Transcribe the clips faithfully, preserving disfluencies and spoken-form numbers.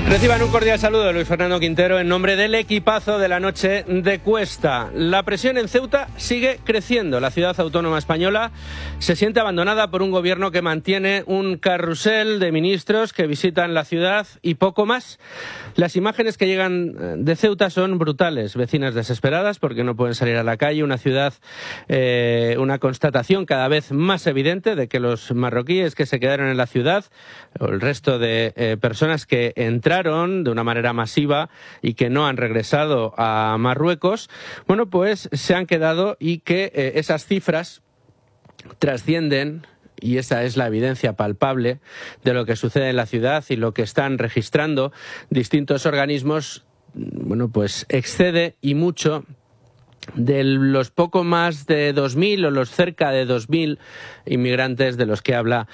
Reciban un cordial saludo de Luis Fernando Quintero en nombre del equipazo de la noche de Cuesta. La presión en Ceuta sigue creciendo. La ciudad autónoma española se siente abandonada por un gobierno que mantiene un carrusel de ministros que visitan la ciudad y poco más. Las imágenes que llegan de Ceuta son brutales. Vecinas desesperadas porque no pueden salir a la calle. Una ciudad, eh, una constatación cada vez más evidente de que los marroquíes que se quedaron en la ciudad, o el resto de eh, personas que entraron de una manera masiva y que no han regresado a Marruecos, bueno, pues se han quedado y que eh, esas cifras trascienden. Y esa es la evidencia palpable de lo que sucede en la ciudad y lo que están registrando distintos organismos, bueno, pues excede y mucho de los poco más de dos mil o los cerca de dos mil inmigrantes de los que habla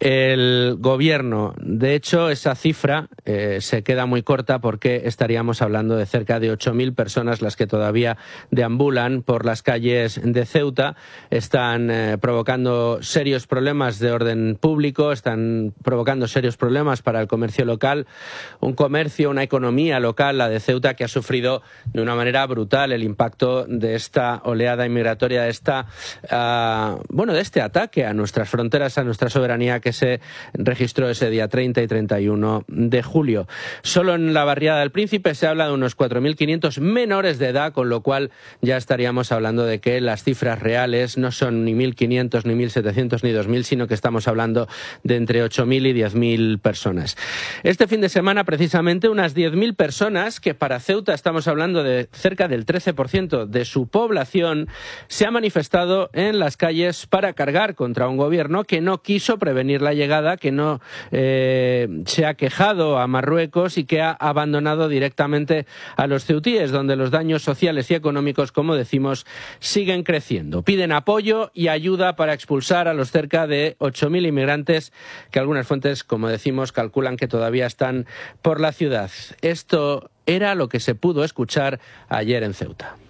el gobierno. De hecho, esa cifra eh, se queda muy corta porque estaríamos hablando de cerca de ocho mil personas las que todavía deambulan por las calles de Ceuta. Están eh, provocando serios problemas de orden público, están provocando serios problemas para el comercio local, un comercio, una economía local, la de Ceuta, que ha sufrido de una manera brutal el impacto de esta oleada inmigratoria, de esta, uh, bueno, de este ataque a nuestras fronteras, a nuestra soberanía que se registró ese día treinta y treinta y uno de julio. Solo en la barriada del Príncipe se habla de unos cuatro mil quinientos menores de edad, con lo cual ya estaríamos hablando de que las cifras reales no son ni mil quinientos, ni mil setecientos, ni dos mil, sino que estamos hablando de entre ocho mil y diez mil personas. Este fin de semana, precisamente, unas diez mil personas, que para Ceuta estamos hablando de cerca del trece por ciento de su población, se ha manifestado en las calles para cargar contra un gobierno que no quiso prevenir la llegada, que no eh, se ha quejado a Marruecos y que ha abandonado directamente a los ceutíes, donde los daños sociales y económicos, como decimos, siguen creciendo. Piden apoyo y ayuda para expulsar a los cerca de ocho mil inmigrantes que algunas fuentes, como decimos, calculan que todavía están por la ciudad. Esto era lo que se pudo escuchar ayer en Ceuta.